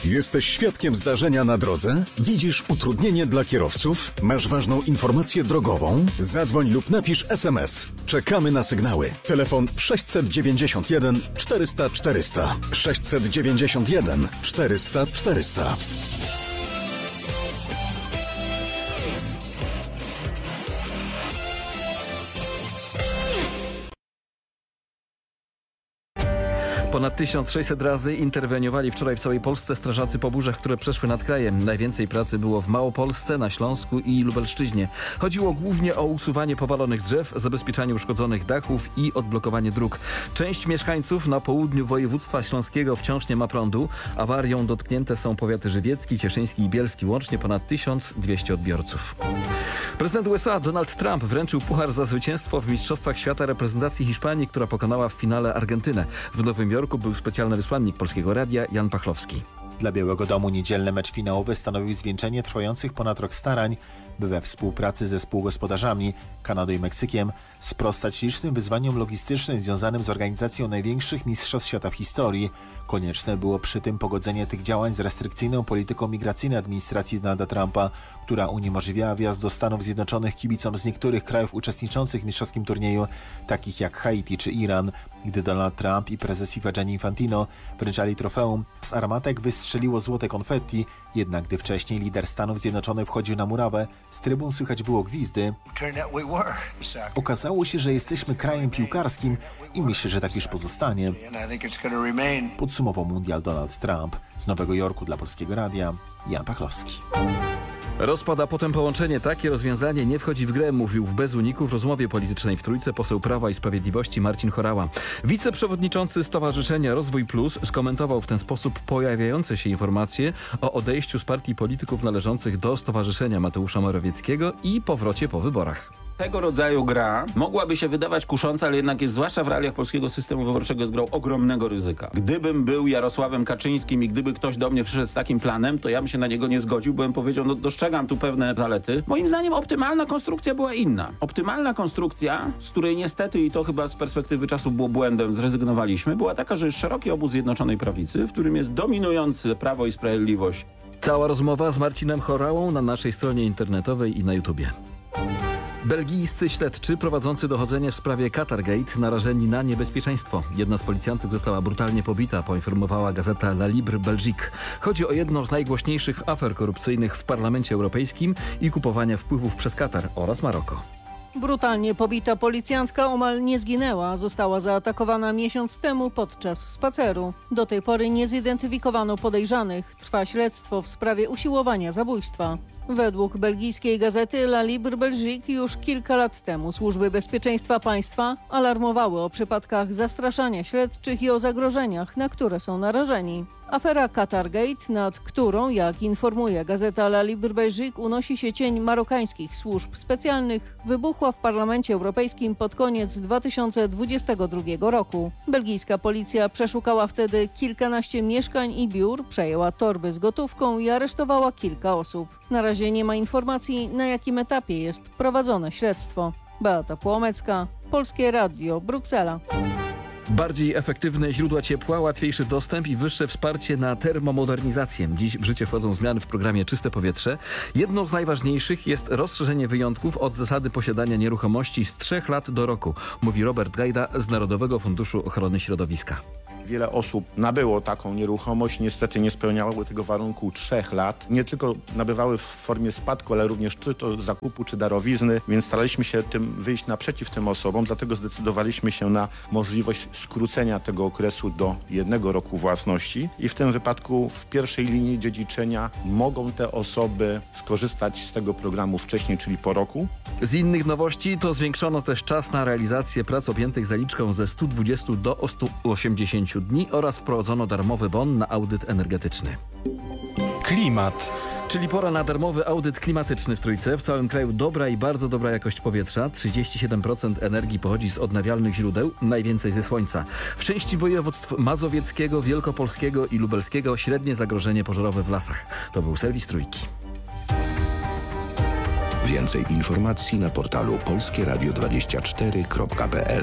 Jesteś świadkiem zdarzenia na drodze? Widzisz utrudnienie dla kierowców? Masz ważną informację drogową? Zadzwoń lub napisz SMS. Czekamy na sygnały. Telefon 691 400 400. 691 400 400. Ponad 1600 razy interweniowali wczoraj w całej Polsce strażacy po burzach, które przeszły nad krajem. Najwięcej pracy było w Małopolsce, na Śląsku i Lubelszczyźnie. Chodziło głównie o usuwanie powalonych drzew, zabezpieczanie uszkodzonych dachów i odblokowanie dróg. Część mieszkańców na południu województwa śląskiego wciąż nie ma prądu. Awarią dotknięte są powiaty żywiecki, cieszyński i bielski, łącznie ponad 1200 odbiorców. Prezydent USA Donald Trump wręczył puchar za zwycięstwo w Mistrzostwach Świata reprezentacji Hiszpanii, która pokonała w finale Argentynę. W Nowym Jorku był specjalny wysłannik Polskiego Radia Jan Pachlowski. Dla Białego Domu niedzielny mecz finałowy stanowił zwieńczenie trwających ponad rok starań, by we współpracy ze współgospodarzami, Kanadą i Meksykiem, sprostać licznym wyzwaniom logistycznym związanym z organizacją największych mistrzostw świata w historii. Konieczne było przy tym pogodzenie tych działań z restrykcyjną polityką migracyjną administracji Donalda Trumpa, która uniemożliwiała wjazd do Stanów Zjednoczonych kibicom z niektórych krajów uczestniczących w mistrzowskim turnieju, takich jak Haiti czy Iran. Gdy Donald Trump i prezes FIFA Gianni Infantino wręczali trofeum, z armatek wystrzeliło złote konfetti, jednak gdy wcześniej lider Stanów Zjednoczonych wchodził na murawę, z trybun słychać było gwizdy. Okazało się, że jesteśmy krajem piłkarskim i myślę, że tak już pozostanie. Podsumował mundial Donald Trump. Z Nowego Jorku dla Polskiego Radia Jan Pachlowski. Rozpad, a potem połączenie. Takie rozwiązanie nie wchodzi w grę, mówił w Bez Uniku w rozmowie politycznej w Trójce poseł Prawa i Sprawiedliwości Marcin Horała. Wiceprzewodniczący Stowarzyszenia Rozwój Plus skomentował w ten sposób pojawiające się informacje o odejściu z partii polityków należących do Stowarzyszenia Mateusza Morawieckiego i powrocie po wyborach. Tego rodzaju gra mogłaby się wydawać kusząca, ale jednak jest, zwłaszcza w realiach polskiego systemu wyborczego, jest grą ogromnego ryzyka. Gdybym był Jarosławem Kaczyńskim i gdyby ktoś do mnie przyszedł z takim planem, to ja bym się na niego nie zgodził, bo bym powiedział, no dostrzegam tu pewne zalety. Moim zdaniem optymalna konstrukcja była inna. Optymalna konstrukcja, z której niestety, i to chyba z perspektywy czasu było błędem, zrezygnowaliśmy, była taka, że jest szeroki obóz Zjednoczonej Prawicy, w którym jest dominujący Prawo i Sprawiedliwość. Cała rozmowa z Marcinem Horałą na naszej stronie internetowej i na YouTubie. Belgijscy śledczy prowadzący dochodzenie w sprawie Qatargate narażeni na niebezpieczeństwo. Jedna z policjantów została brutalnie pobita, poinformowała gazeta La Libre Belgique. Chodzi o jedną z najgłośniejszych afer korupcyjnych w Parlamencie Europejskim i kupowania wpływów przez Katar oraz Maroko. Brutalnie pobita policjantka omal nie zginęła. Została zaatakowana miesiąc temu podczas spaceru. Do tej pory nie zidentyfikowano podejrzanych. Trwa śledztwo w sprawie usiłowania zabójstwa. Według belgijskiej gazety La Libre Belgique już kilka lat temu służby bezpieczeństwa państwa alarmowały o przypadkach zastraszania śledczych i o zagrożeniach, na które są narażeni. Afera Qatargate, nad którą, jak informuje gazeta La Libre Belgique, unosi się cień marokańskich służb specjalnych, wybuchła w Parlamencie Europejskim pod koniec 2022 roku. Belgijska policja przeszukała wtedy kilkanaście mieszkań i biur, przejęła torby z gotówką i aresztowała kilka osób. Na razie nie ma informacji, na jakim etapie jest prowadzone śledztwo. Beata Płomecka, Polskie Radio, Bruksela. Bardziej efektywne źródła ciepła, łatwiejszy dostęp i wyższe wsparcie na termomodernizację. Dziś w życie wchodzą zmiany w programie Czyste Powietrze. Jedną z najważniejszych jest rozszerzenie wyjątków od zasady posiadania nieruchomości z 3 lat do roku, mówi Robert Gajda z Narodowego Funduszu Ochrony Środowiska. Wiele osób nabyło taką nieruchomość, niestety nie spełniały tego warunku 3 lat. Nie tylko nabywały w formie spadku, ale również czy to zakupu, czy darowizny, więc staraliśmy się wyjść naprzeciw tym osobom, dlatego zdecydowaliśmy się na możliwość skrócenia tego okresu do 1 roku własności i w tym wypadku w pierwszej linii dziedziczenia mogą te osoby skorzystać z tego programu wcześniej, czyli po roku. Z innych nowości to zwiększono też czas na realizację prac objętych zaliczką ze 120 do 180 dni oraz wprowadzono darmowy bon na audyt energetyczny. Klimat. Czyli pora na darmowy audyt klimatyczny w Trójce. W całym kraju dobra i bardzo dobra jakość powietrza. 37% energii pochodzi z odnawialnych źródeł, najwięcej ze słońca. W części województw mazowieckiego, wielkopolskiego i lubelskiego średnie zagrożenie pożarowe w lasach. To był serwis Trójki. Więcej informacji na portalu polskieradio24.pl.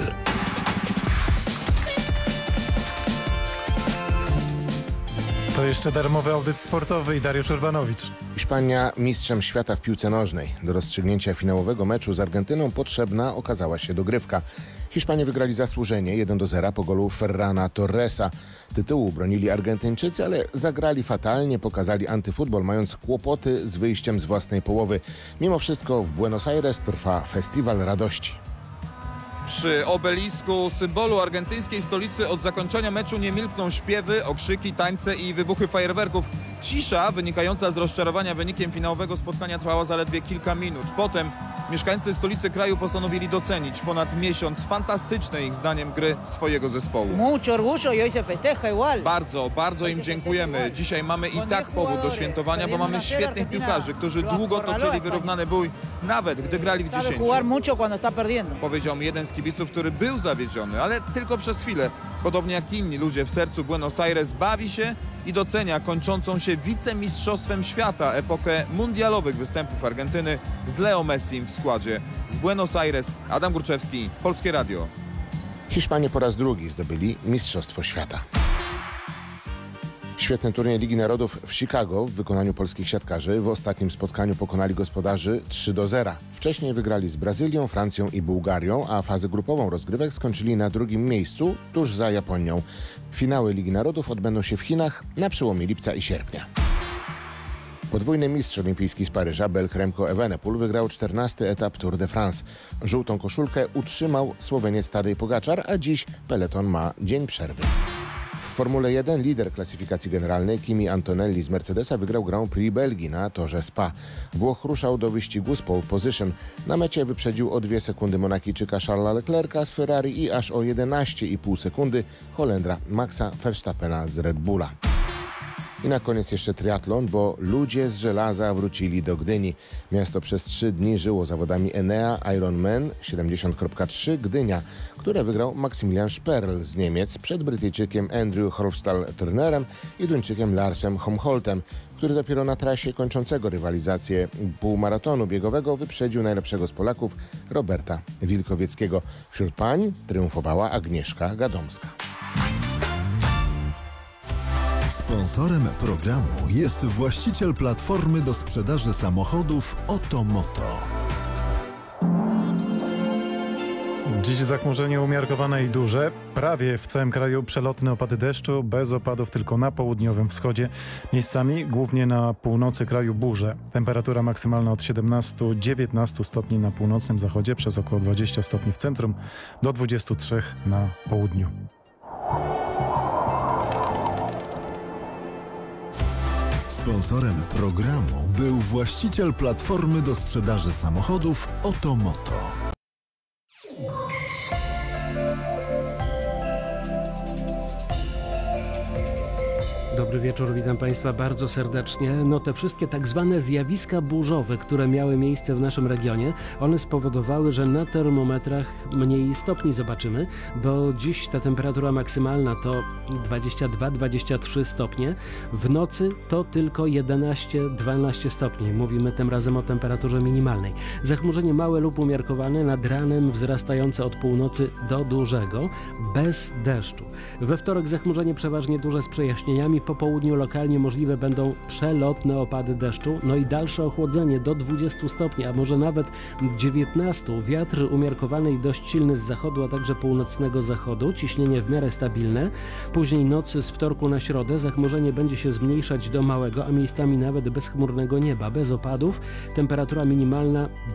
To jeszcze darmowy audyt sportowy i Dariusz Urbanowicz. Hiszpania mistrzem świata w piłce nożnej. Do rozstrzygnięcia finałowego meczu z Argentyną potrzebna okazała się dogrywka. Hiszpanie wygrali zasłużenie 1-0 po golu Ferrana Torresa. Tytułu bronili Argentyńczycy, ale zagrali fatalnie, pokazali antyfutbol, mając kłopoty z wyjściem z własnej połowy. Mimo wszystko w Buenos Aires trwa festiwal radości. Przy obelisku, symbolu argentyńskiej stolicy, od zakończenia meczu nie milkną śpiewy, okrzyki, tańce i wybuchy fajerwerków. Cisza wynikająca z rozczarowania wynikiem finałowego spotkania trwała zaledwie kilka minut. Potem mieszkańcy stolicy kraju postanowili docenić ponad miesiąc fantastycznej ich zdaniem gry swojego zespołu. Bardzo im dziękujemy. Dzisiaj mamy i tak powód do świętowania, bo mamy świetnych piłkarzy, którzy długo toczyli wyrównany bój, nawet gdy grali w 10. Powiedział mi jeden z kibiców, który był zawiedziony, ale tylko przez chwilę. Podobnie jak inni ludzie w sercu Buenos Aires, bawi się i docenia kończącą się wicemistrzostwem świata epokę mundialowych występów Argentyny z Leo Messim w składzie. Z Buenos Aires Adam Górczewski, Polskie Radio. Hiszpanie po raz drugi zdobyli Mistrzostwo Świata. Świetny turniej Ligi Narodów w Chicago w wykonaniu polskich siatkarzy. W ostatnim spotkaniu pokonali gospodarzy 3-0. Wcześniej wygrali z Brazylią, Francją i Bułgarią, a fazę grupową rozgrywek skończyli na drugim miejscu, tuż za Japonią. Finały Ligi Narodów odbędą się w Chinach na przełomie lipca i sierpnia. Podwójny mistrz olimpijski z Paryża, Belg Remco Evenepoel, wygrał 14. etap Tour de France. Żółtą koszulkę utrzymał Słoweniec Tadej Pogaczar, a dziś peleton ma dzień przerwy. W Formule 1 lider klasyfikacji generalnej Kimi Antonelli z Mercedesa wygrał Grand Prix Belgii na torze Spa. Włoch ruszał do wyścigu z pole position. Na mecie wyprzedził o 2 sekundy Monakijczyka Charlesa Leclerca z Ferrari i aż o 11,5 sekundy Holendra Maxa Verstappena z Red Bulla. I na koniec jeszcze triatlon, bo ludzie z żelaza wrócili do Gdyni. Miasto przez 3 dni żyło zawodami Enea Ironman 70.3 Gdynia, które wygrał Maksymilian Sperl z Niemiec przed Brytyjczykiem Andrew Hofstall-Turnerem i Duńczykiem Larsem Homholtem, który dopiero na trasie kończącego rywalizację półmaratonu biegowego wyprzedził najlepszego z Polaków Roberta Wilkowieckiego. Wśród pań triumfowała Agnieszka Gadomska. Sponsorem programu jest właściciel platformy do sprzedaży samochodów Otomoto. Dziś zachmurzenie umiarkowane i duże. Prawie w całym kraju przelotne opady deszczu, bez opadów tylko na południowym wschodzie. Miejscami, głównie na północy kraju, burze. Temperatura maksymalna od 17-19 stopni na północnym zachodzie, przez około 20 stopni w centrum, do 23 na południu. Sponsorem programu był właściciel platformy do sprzedaży samochodów Otomoto. Dobry wieczór, witam Państwa bardzo serdecznie. No te wszystkie tak zwane zjawiska burzowe, które miały miejsce w naszym regionie, one spowodowały, że na termometrach mniej stopni zobaczymy, bo dziś ta temperatura maksymalna to 22-23 stopnie, w nocy to tylko 11-12 stopni. Mówimy tym razem o temperaturze minimalnej. Zachmurzenie małe lub umiarkowane, nad ranem wzrastające od północy do dużego, bez deszczu. We wtorek zachmurzenie przeważnie duże z przejaśnieniami, po południu lokalnie możliwe będą przelotne opady deszczu, no i dalsze ochłodzenie do 20 stopni, a może nawet 19. Wiatr umiarkowany i dość silny z zachodu, a także północnego zachodu, ciśnienie w miarę stabilne. Później nocy z wtorku na środę zachmurzenie będzie się zmniejszać do małego, a miejscami nawet bezchmurnego nieba, bez opadów. Temperatura minimalna